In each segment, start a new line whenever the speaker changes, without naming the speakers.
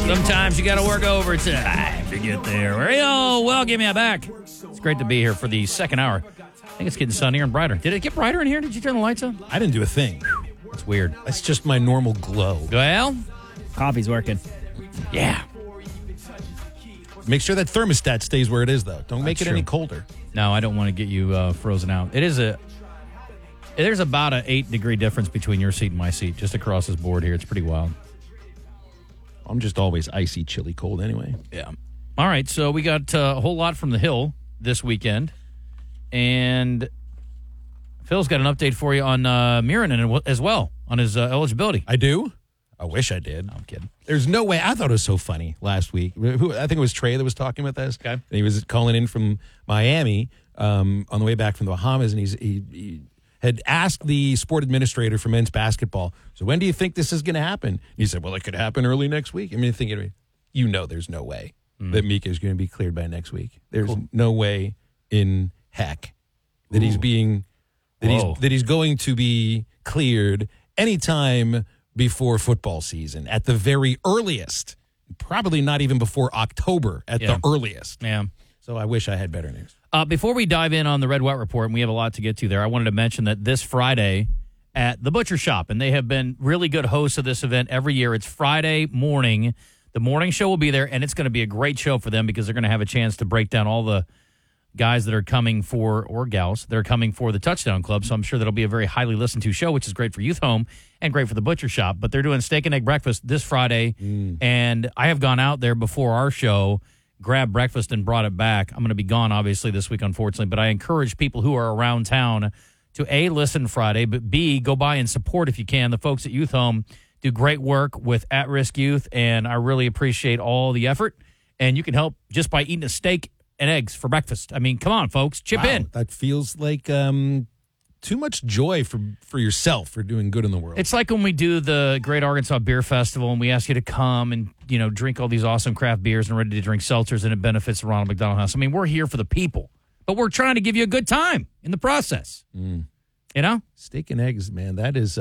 Sometimes you got to work overtime to get there. Yo, well, give me a back. It's great to be here for the second hour. I think it's getting sunnier and brighter. Did it get brighter in here? Did you turn the lights on?
I didn't do a thing.
It's weird.
That's just my normal glow.
Well,
Coffee's working.
yeah.
Make sure that thermostat stays where it is, though. Don't make it
true.
any colder.
No, I don't want to get you frozen out. There's about an 8-degree difference between your seat and my seat, just across this board here. It's pretty wild.
I'm just always icy, chilly, cold anyway.
Yeah. All right, so we got a whole lot from the Hill this weekend, and Phil's got an update for you on Mirren as well, on his eligibility.
I do? I wish I did.
No, I'm kidding.
There's no way. I thought it was so funny last week. I think it was Trey that was talking with us.
Okay.
And he was calling in from Miami on the way back from the Bahamas, and he had asked the sport administrator for men's basketball, so when do you think this is going to happen? He said, well, it could happen early next week. I mean, there's no way that Mika is going to be cleared by next week. There's no way in heck that he's being that he's going to be cleared anytime before football season at the very earliest. Probably not even before October at the earliest.
Yeah.
So I wish I had better news.
Before we dive in on the Red White Report, and we have a lot to get to there, I wanted to mention that this Friday at the Butcher Shop, and they have been really good hosts of this event every year. It's Friday morning. The morning show will be there, and it's going to be a great show for them because they're going to have a chance to break down all the guys that are coming for, or gals, that are coming for the Touchdown Club. So I'm sure that'll be a very highly listened to show, which is great for Youth Home and great for the Butcher Shop. But they're doing steak and egg breakfast this Friday, and I have gone out there before our show, grabbed breakfast and brought it back. I'm going to be gone, obviously, this week, unfortunately, but I encourage people who are around town to, A, listen Friday, but B, go by and support if you can. The folks at Youth Home do great work with at-risk youth, and I really appreciate all the effort. And you can help just by eating a steak and eggs for breakfast. I mean, come on, folks, chip in.
That feels like too much joy for yourself for doing good in the world.
It's like when we do the Great Arkansas Beer Festival and we ask you to come and, drink all these awesome craft beers and ready-to-drink seltzers, and it benefits the Ronald McDonald House. I mean, we're here for the people, but we're trying to give you a good time in the process.
Steak and eggs, man, that is...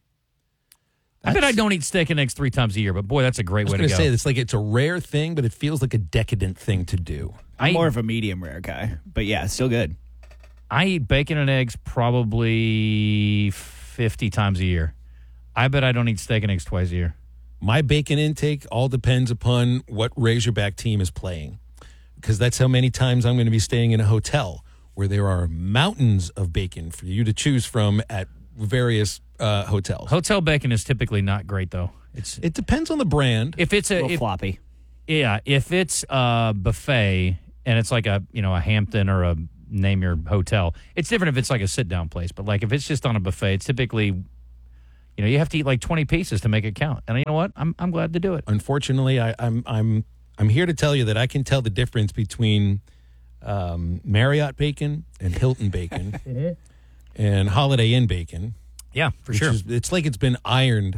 I bet I don't eat steak and eggs 3 times a year, but boy, that's a great way to go.
I was going to say, it's a rare thing, but it feels like a decadent thing to do.
I'm more of a medium rare guy, but yeah, still good.
I eat bacon and eggs probably 50 times a year. I bet I don't eat steak and eggs twice a year.
My bacon intake all depends upon what Razorback team is playing, because that's how many times I'm going to be staying in a hotel where there are mountains of bacon for you to choose from at various hotels.
Hotel bacon is typically not great, though.
It depends on the brand.
If it's
a little floppy.
Yeah, if it's a buffet and it's like a Hampton or a name your hotel, it's different if it's like a sit-down place. But like if it's just on a buffet, it's typically, you have to eat like 20 pieces to make it count. And you know what? I'm glad to do it.
Unfortunately, I'm here to tell you that I can tell the difference between Marriott bacon and Hilton bacon and Holiday Inn bacon.
Yeah, for sure.
It's like it's been ironed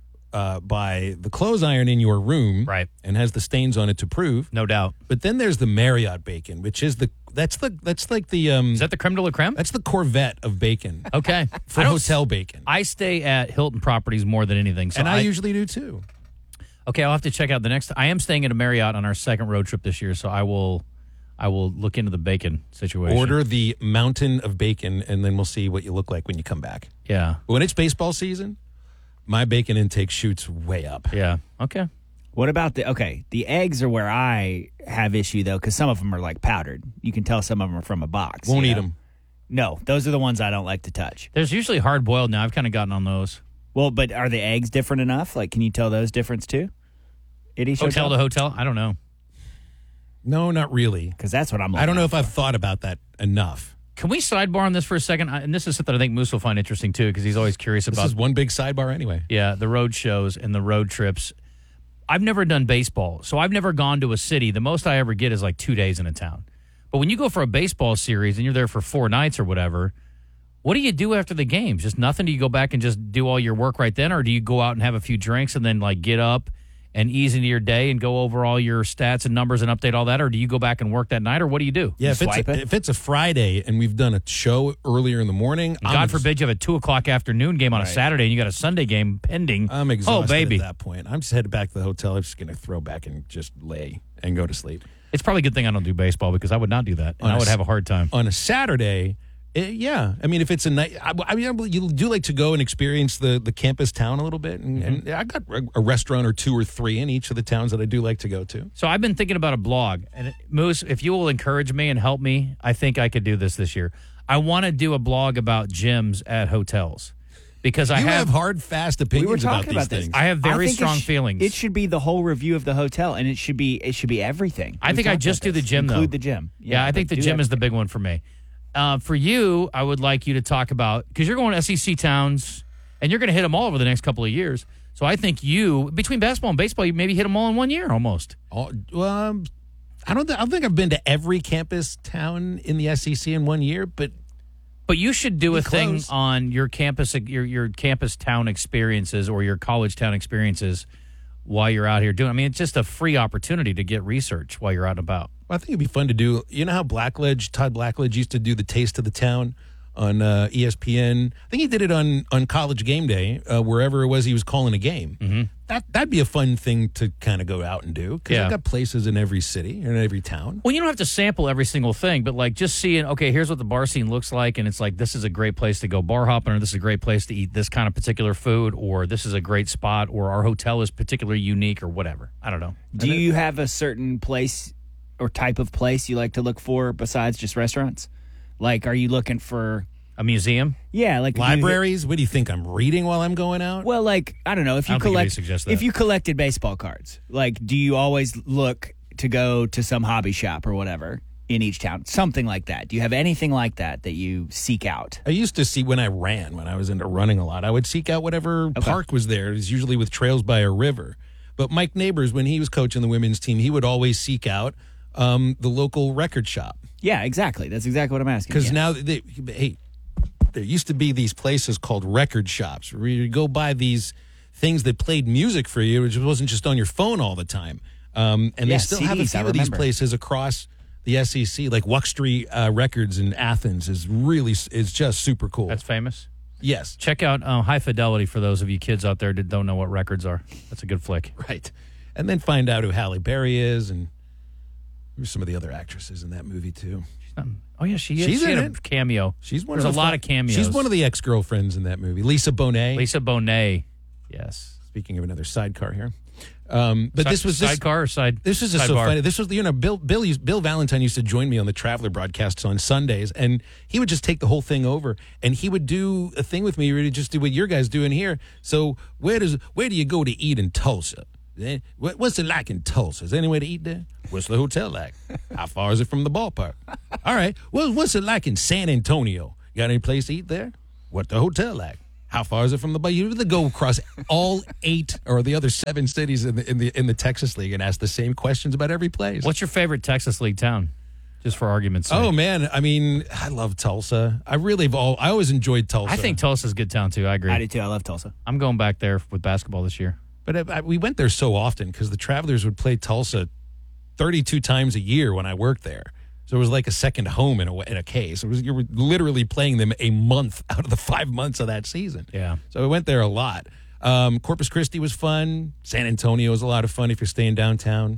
by the clothes iron in your room,
right?
And has the stains on it to prove,
no doubt.
But then there's the Marriott bacon, which is that's like the
is that the creme de la creme?
That's the Corvette of bacon.
Okay,
for hotel bacon.
I stay at Hilton properties more than anything,
and I usually do too.
Okay, I'll have to check out the next. I am staying at a Marriott on our second road trip this year, so I will look into the bacon situation.
Order the mountain of bacon, and then we'll see what you look like when you come back.
Yeah.
But when it's baseball season, my bacon intake shoots way up.
Yeah. Okay.
What about the eggs are where I have issue, though, because some of them are like powdered. You can tell some of them are from a box.
Won't eat them.
No, those are the ones I don't like to touch.
There's usually hard-boiled now. I've kind of gotten on those.
Well, but are the eggs different enough? Like, can you tell those difference, too?
Hotel to hotel? I don't know.
No, not really.
Because that's what I'm
I don't know if I've thought about that enough.
Can we sidebar on this for a second? And this is something I think Moose will find interesting, too, because he's always curious about.
This is one big sidebar anyway.
Yeah, the road shows and the road trips. I've never done baseball, so I've never gone to a city. The most I ever get is like 2 days in a town. But when you go for a baseball series and you're there for 4 nights or whatever, what do you do after the games? Just nothing? Do you go back and just do all your work right then, or do you go out and have a few drinks and then like get up and ease into your day and go over all your stats and numbers and update all that? Or do you go back and work that night, or what do you do?
Yeah,
Swipe it?
if it's a Friday and we've done a show earlier in the morning,
God forbid you have a 2:00 afternoon game on a Saturday and you got a Sunday game pending.
I'm exhausted
Oh, baby.
at that point. I'm just headed back to the hotel. I'm just going to throw back and just lay and go to sleep.
It's probably a good thing I don't do baseball because I would not do that. And I would have a hard time.
On a Saturday, yeah. I mean, if it's a night, I mean, you do like to go and experience the campus town a little bit. And I got a restaurant or 2 or 3 in each of the towns that I do like to go to.
So I've been thinking about a blog. And Moose, if you will encourage me and help me, I think I could do this year. I want to do a blog about gyms at hotels. Because I
You have
have
hard, fast opinions about
talking
these
about this.
things.
I have very
think
strong feelings.
It should be the whole review of the hotel, and it should be everything.
I think I just do the gym, though.
Include the gym.
Yeah, I think the gym is the big one for me. For you, I would like you to talk about, because you're going to SEC towns, and you're going to hit them all over the next couple of years. So I think you, between basketball and baseball, you maybe hit them all in 1 year almost.
I don't think I've been to every campus town in the SEC in 1 year, but
you should do a thing
close.
on your campus town experiences or your college town experiences while you're out here doing. I mean, it's just a free opportunity to get research while you're out and about.
I think it'd be fun to do. You know how Todd Blackledge used to do the Taste of the Town on ESPN? I think he did it on College Game Day, wherever it was he was calling a game. Mm-hmm. That'd be a fun thing to kind of go out and do, because I've got places in every city and every town.
Well, you don't have to sample every single thing, but like just seeing, okay, here's what the bar scene looks like, and it's like, this is a great place to go bar hopping, or this is a great place to eat this kind of particular food, or this is a great spot, or our hotel is particularly unique, or whatever. I don't know.
Do you have a certain place or type of place you like to look for besides just restaurants? Like, are you looking for
a museum?
Yeah, like
Libraries? What do you think I'm reading while I'm going out?
Well, like, I don't know, if you
I don't think anybody suggests that.
if you collected baseball cards, like, do you always look to go to some hobby shop or whatever in each town? Something like that. Do you have anything like that you seek out?
I used to see when I was into running a lot, I would seek out whatever park was there. It was usually with trails by a river. But Mike Neighbors, when he was coaching the women's team, he would always seek out the local record shop.
Yeah, exactly. That's exactly what I'm asking.
Because now, there used to be these places called record shops where you go buy these things that played music for you, which wasn't just on your phone all the time. And they still have a
CDs,
few of these places across the SEC, like Wuck Street Records in Athens is just super cool.
That's famous?
Yes.
Check out High Fidelity for those of you kids out there that don't know what records are. That's a good flick.
Right. And then find out who Halle Berry is and who's some of the other actresses in that movie, too.
Oh, yeah, she is.
She's
she
in
had a
it.
cameo.
She's one
There's
of
a lot of cameos.
She's one of the ex-girlfriends in that movie. Lisa Bonet.
Lisa Bonet. Yes.
Speaking of another sidecar here. But this was
sidecar or side.
This was just so
sidebar?
funny. This was Bill Valentine used to join me on the Traveler broadcasts on Sundays, and he would just take the whole thing over, and he would do a thing with me where he'd just do what your guys doing here. So where do you go to eat in Tulsa? What's it like in Tulsa? Is there any way to eat there? What's the hotel like? How far is it from the ballpark? All right. Well, what's it like in San Antonio? You got any place to eat there? What's the hotel like? How far is it from the ballpark? You really go across all 8 or the other 7 cities in the Texas League and ask the same questions about every place.
What's your favorite Texas League town? Just for argument's sake.
Oh man, I mean, I love Tulsa. I always enjoyed Tulsa.
I think Tulsa's a good town too. I agree.
I do too. I love Tulsa.
I'm going back there with basketball this year.
But we went there so often because the Travelers would play Tulsa 32 times a year when I worked there. So it was like a second home in a case. You were literally playing them a month out of the 5 months of that season.
Yeah.
So I went there a lot. Corpus Christi was fun. San Antonio was a lot of fun if you're staying downtown.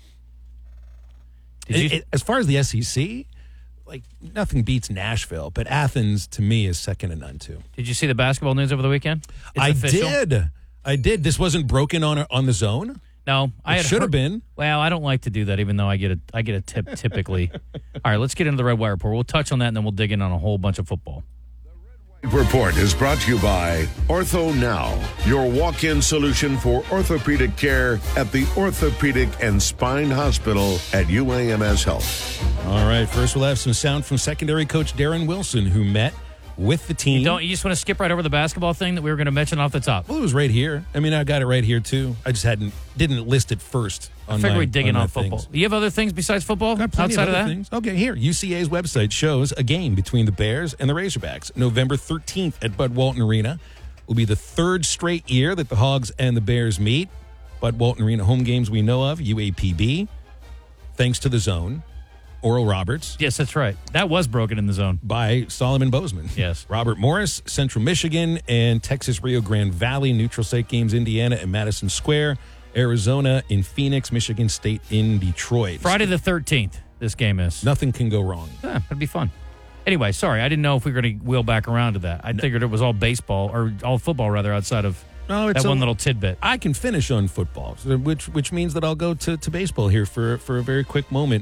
As far as the SEC, like nothing beats Nashville, but Athens to me is second to none too.
Did you see the basketball news over the weekend?
I did. This wasn't broken on the zone.
No, I
should have been.
Well, I don't like to do that, even though I get a tip typically. All right, let's get into the Red Wire Report. We'll touch on that, and then we'll dig in on a whole bunch of football.
Report is brought to you by Ortho Now, your walk-in solution for orthopedic care at the Orthopedic and Spine Hospital at UAMS Health.
All right, first we'll have some sound from secondary coach Darren Wilson, who met with the team.
You just want to skip right over the basketball thing that we were going to mention off the top?
Well, it was right here. I mean, I got it right here too. I just didn't list it first.
I figured we'd dig in on football. Do you have other things besides football outside of that?
Things. Okay, here. UCA's website shows a game between the Bears and the Razorbacks. November 13th at Bud Walton Arena will be the 3rd straight year that the Hogs and the Bears meet. Bud Walton Arena home games we know of, UAPB, thanks to the Zone, Oral Roberts.
Yes, that's right. That was broken in the Zone.
By Solomon Bozeman.
Yes.
Robert Morris, Central Michigan, and Texas Rio Grande Valley, neutral site games, Indiana and Madison Square, Arizona in Phoenix, Michigan State in Detroit.
Friday the 13th, this game is.
Nothing can go wrong.
That'd be fun. Anyway, sorry, I didn't know if we were going to wheel back around to that. I figured it was all baseball, or all football, rather, outside of that one little tidbit.
I can finish on football, which means that I'll go to baseball here for a very quick moment.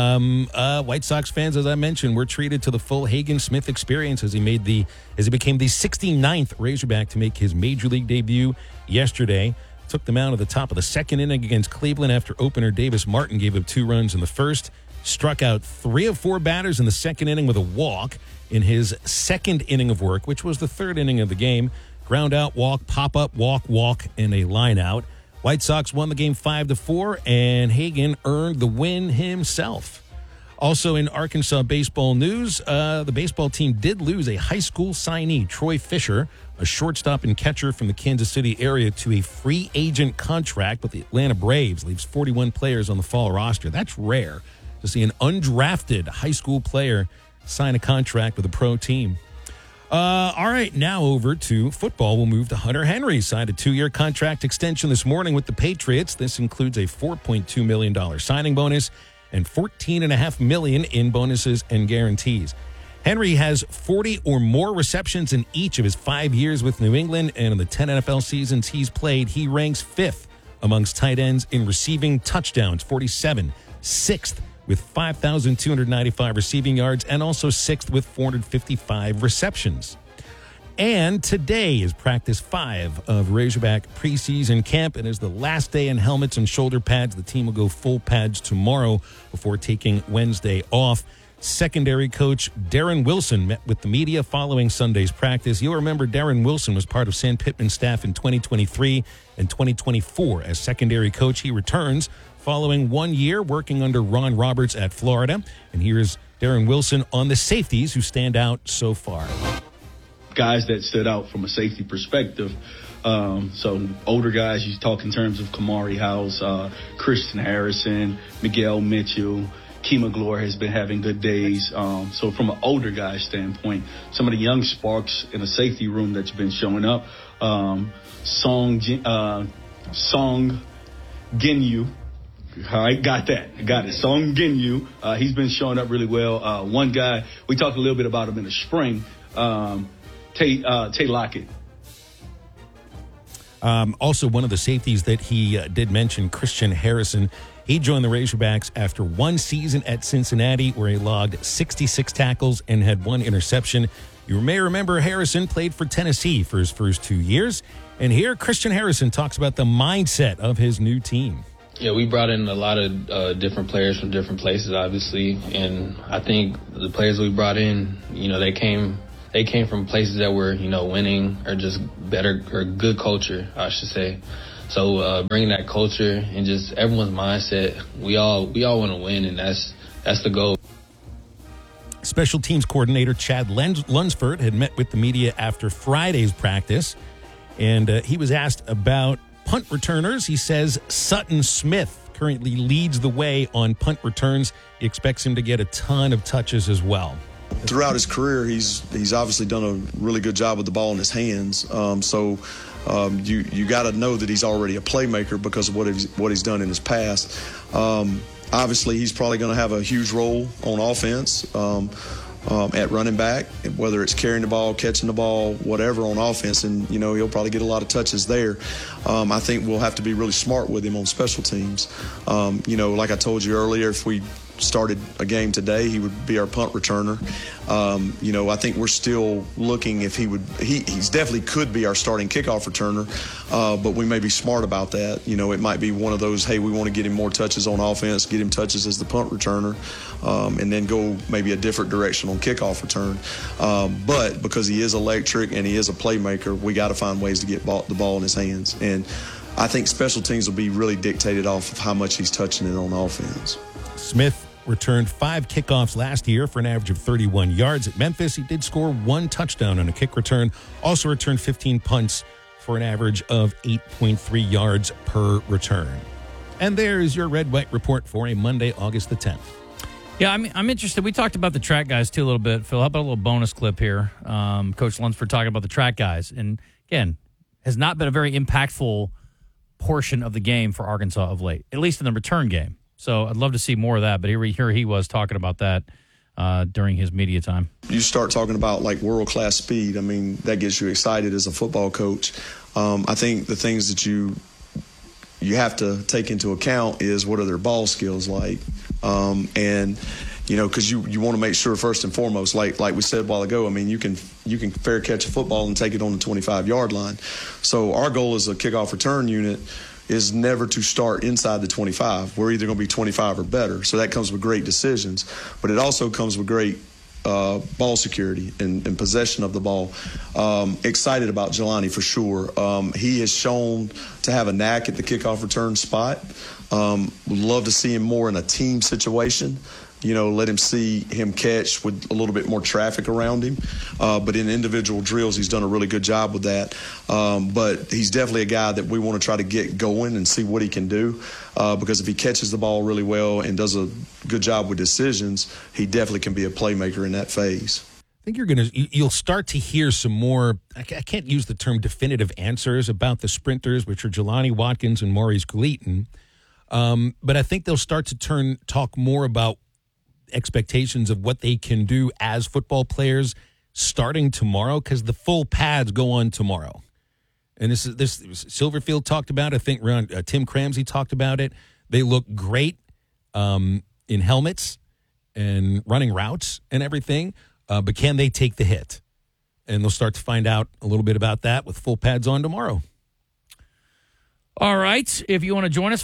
White Sox fans, as I mentioned, were treated to the full Hagen Smith experience as he became the 69th Razorback to make his major league debut yesterday. Took them out of the top of the second inning against Cleveland after opener Davis Martin gave up 2 runs in the first. Struck out 3 of 4 batters in the second inning with a walk in his second inning of work, which was the third inning of the game. Ground out, walk, pop up, walk, and a line out. White Sox won the game 5-4, and Hagen earned the win himself. Also in Arkansas baseball news, the baseball team did lose a high school signee, Troy Fisher, a shortstop and catcher from the Kansas City area, to a free agent contract with the Atlanta Braves. Leaves 41 players on the fall roster. That's rare to see an undrafted high school player sign a contract with a pro team. All right, now over to football. We'll move to Hunter Henry. Signed a 2-year contract extension this morning with the Patriots. This includes a $4.2 million signing bonus and $14.5 million in bonuses and guarantees. Henry has 40 or more receptions in each of his 5 years with New England, and in the 10 NFL seasons he's played, he ranks 5th amongst tight ends in receiving touchdowns, 47, 6th with 5,295 receiving yards, and also 6th with 455 receptions. And today is practice 5 of Razorback preseason camp, and is the last day in helmets and shoulder pads. The team will go full pads tomorrow before taking Wednesday off. Secondary coach Darren Wilson met with the media following Sunday's practice. You'll remember Darren Wilson was part of Sam Pittman's staff in 2023 and 2024. As secondary coach, he returns following 1 year working under Ron Roberts at Florida. And here's Darren Wilson on the safeties who stand out so far.
Guys that stood out from a safety perspective. So older guys, you talk in terms of Kamari House, Christian Harrison, Miguel Mitchell, Kima Glore has been having good days. So from an older guy standpoint, some of the young sparks in the safety room that's been showing up, Song Ginyu. I got that. Got it. Song Ginyu. He's been showing up really well. One guy, we talked a little bit about him in the spring, Tay Lockett.
Also, one of the safeties that he did mention, Christian Harrison, he joined the Razorbacks after 1 season at Cincinnati, where he logged 66 tackles and had 1 interception. You may remember Harrison played for Tennessee for his first 2 years. And here, Christian Harrison talks about the mindset of his new team.
Yeah, we brought in a lot of different players from different places, obviously. And I think the players we brought in, they came from places that were, winning, or just better, or good culture, I should say. So bringing that culture and just everyone's mindset, we all want to win, and that's the goal.
Special teams coordinator Chad Lunsford had met with the media after Friday's practice, and he was asked about punt returners. He says Sutton Smith currently leads the way on punt returns. He expects him to get a ton of touches as well.
Throughout his career, he's obviously done a really good job with the ball in his hands. You got to know that he's already a playmaker because of what he's done in his past. Obviously, he's probably going to have a huge role on offense at running back, whether it's carrying the ball, catching the ball, whatever on offense, and he'll probably get a lot of touches there. I think we'll have to be really smart with him on special teams. Like I told you earlier, if we started a game today, he would be our punt returner. I think we're still looking if he's definitely could be our starting kickoff returner, but we may be smart about that. It might be one of those, hey, we want to get him more touches on offense, get him touches as the punt returner, and then go maybe a different direction on kickoff return. But because he is electric and he is a playmaker, we got to find ways to get the ball in his hands. And I think special teams will be really dictated off of how much he's touching it on offense.
Smith returned 5 kickoffs last year for an average of 31 yards. At Memphis, he did score 1 touchdown on a kick return. Also returned 15 punts for an average of 8.3 yards per return. And there's your Red White Report for a Monday, August the 10th.
Yeah, I'm interested. We talked about the track guys, too, a little bit. Phil, how about a little bonus clip here? Coach Lunsford talking about the track guys. And, again, has not been a very impactful portion of the game for Arkansas of late, at least in the return game. So I'd love to see more of that. But here he was talking about that during his media time.
You start talking about like world-class speed. I mean, that gets you excited as a football coach. I think the things that you have to take into account is what are their ball skills like. And, you know, because you want to make sure first and foremost, like we said a while ago, I mean, you can fair catch a football and take it on the 25-yard line. So our goal as a kickoff return unit is never to start inside the 25. We're either going to be 25 or better. So that comes with great decisions. But it also comes with great ball security and possession of the ball. Excited about Jelani for sure. He has shown to have a knack at the kickoff return spot. Would love to see him more in a team situation. You know, let him see him catch with a little bit more traffic around him. But in individual drills, he's done a really good job with that. But he's definitely a guy that we want to try to get going and see what he can do. Because if he catches the ball really well and does a good job with decisions, he definitely can be a playmaker in that phase.
I think you'll start to hear some more, I can't use the term definitive answers about the sprinters, which are Jelani Watkins and Maurice Gleaton. But I think they'll start to talk more about expectations of what they can do as football players starting tomorrow, because the full pads go on tomorrow. And this Silverfield talked about it. I think Tim Cramsey talked about it. They look great in helmets and running routes and everything, but can they take the hit? And they'll start to find out a little bit about that with full pads on tomorrow.
All right. If you want to join us,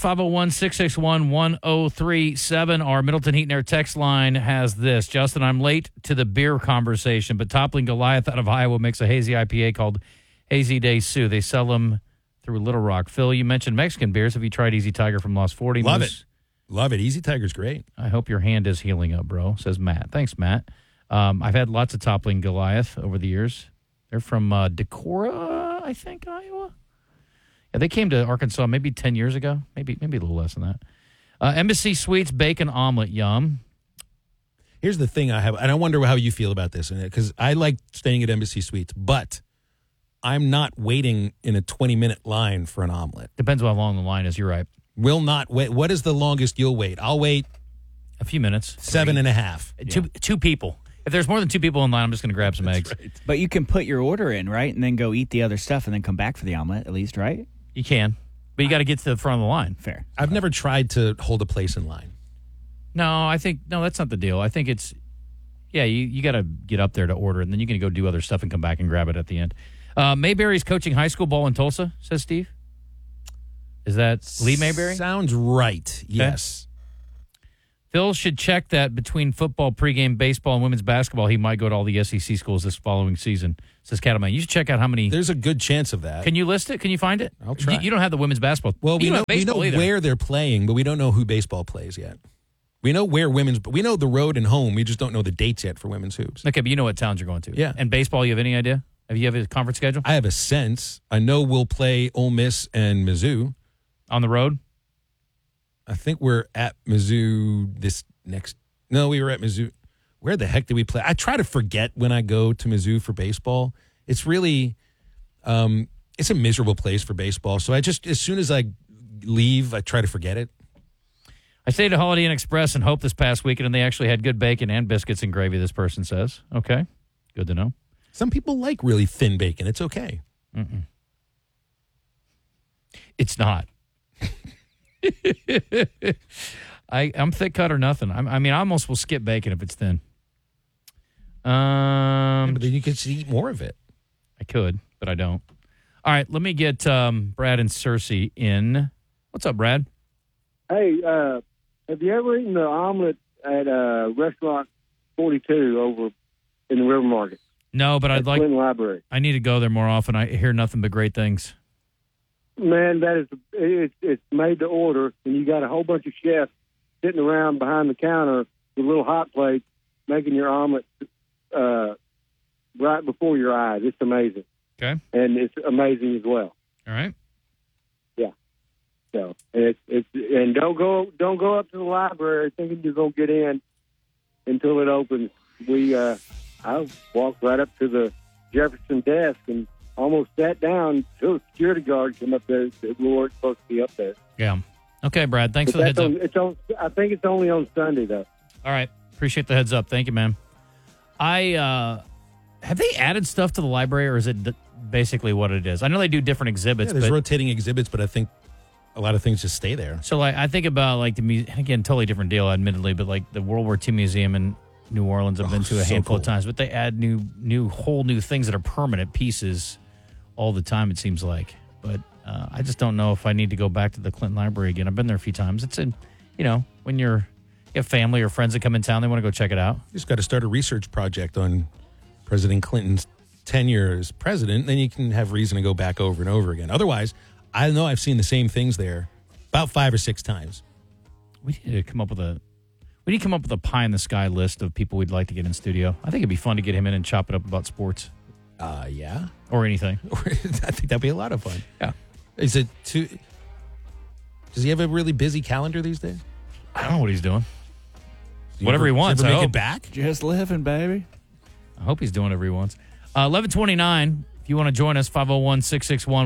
501-661-1037. Our Middleton Heat and Air text line has this. Justin, I'm late to the beer conversation, but Toppling Goliath out of Iowa makes a hazy IPA called Hazy Day Sioux. They sell them through Little Rock. Phil, you mentioned Mexican beers. Have you tried Easy Tiger from Lost 40?
Love it. Love it. Easy Tiger's great.
I hope your hand is healing up, bro, says Matt. Thanks, Matt. I've had lots of Toppling Goliath over the years. They're from Decorah, I think, Iowa. Yeah, they came to Arkansas maybe 10 years ago, maybe a little less than that. Embassy Suites bacon omelet, yum.
Here's the thing I have, and I wonder how you feel about this, because I like staying at Embassy Suites, but I'm not waiting in a 20-minute line for an omelet.
Depends on how long the line is. You're right.
Will not wait. What is the longest you'll wait? I'll wait
a few minutes.
7.5.
Two people. If there's more than two people in line, I'm just going to grab some eggs.
Right.
But you can put your order in, right, and then go eat the other stuff and then come back for the omelet, at least, right?
You can, but you got to get to the front of the line.
Fair.
I've never tried to hold a place in line.
No, that's not the deal. I think it's, you got to get up there to order, and then you can go do other stuff and come back and grab it at the end. Mayberry's coaching high school ball in Tulsa, says Steve. Is that Lee Mayberry?
Sounds right, yes.
Phil should check that between football, pregame, baseball, and women's basketball, he might go to all the SEC schools this following season, says Cattleman. You should check out how many.
There's a good chance of that.
Can you list it? Can you find it?
I'll try.
You don't have the women's basketball.
Well, we know
either.
where they're playing, but we don't know who baseball plays yet. We know where we know the road and home. We just don't know the dates yet for women's hoops.
Okay, but you know what towns you're going to.
Yeah.
And baseball, you have any idea? Have you a conference schedule?
I have a sense. I know we'll play Ole Miss and Mizzou.
On the road?
I think we're at Mizzou No, we were at Mizzou. Where the heck did we play? I try to forget when I go to Mizzou for baseball. It's really, it's a miserable place for baseball. So as soon as I leave, I try to forget it.
I stayed at Holiday Inn Express and Hope this past weekend, and they actually had good bacon and biscuits and gravy, this person says. Okay, good to know.
Some people like really thin bacon. It's okay.
Mm-mm. It's not. I'm thick cut or nothing. I almost will skip bacon if it's thin.
But then you could eat more of it.
I could, but I don't. All right, let me get Brad and Cersei in. What's up, Brad?
Hey, have you ever eaten the omelet at Restaurant 42 over in the River Market?
No, but I'd like.
Clinton Library.
I need to go there more often. I hear nothing but great things.
Man, it's made to order, and you got a whole bunch of chefs sitting around behind the counter with little hot plates making your omelet right before your eyes. It's amazing.
Okay.
And it's amazing as well.
All right.
Yeah. So and don't go up to the library thinking you're gonna get in until it opens. I walked right up to the Jefferson desk and almost sat down until a security guard came up there and said we weren't supposed to be up there.
Yeah. Okay, Brad. Thanks
But
for the heads up.
I think it's only on Sunday though.
All right. Appreciate the heads up. Thank you, man. Have they added stuff to the library, or is it basically what it is? I know they do different exhibits.
There's
but
rotating exhibits, but I think a lot of things just stay there.
So, like, I think about, like, again, totally different deal, admittedly, but, like, the World War II Museum in New Orleans I've been to a handful of times, but they add whole new things that are permanent pieces all the time, it seems like. But I just don't know if I need to go back to the Clinton Library again. I've been there a few times. It's when you have family or friends that come in town, they want to go check it out.
You just got to start a research project on President Clinton's tenure as president, then you can have reason to go back over and over again. Otherwise, I know I've seen the same things there about 5 or 6 times.
We need to come up with a pie in the sky list of people we'd like to get in studio. I think it'd be fun to get him in and chop it up about sports.
Yeah.
Or anything.
I think that'd be a lot of fun.
Yeah.
Does he have a really busy calendar these days?
I don't know what he's doing. Whatever he wants.
Ever
I
make
hope.
it back?
Just living, baby.
I hope he's doing whatever he wants. 11:29. If you want to join us,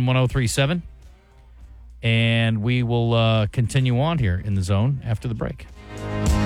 501-661-1037. And we will continue on here in the zone after the break.